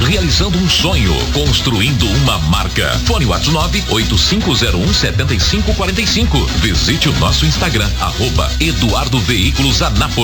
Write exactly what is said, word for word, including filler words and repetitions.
realizando um sonho, construindo uma marca. Fone WhatsApp nove oito cinco zero um sete cinco quatro cinco. Visite o nosso Instagram, arroba Eduardo Veículos Anápolis.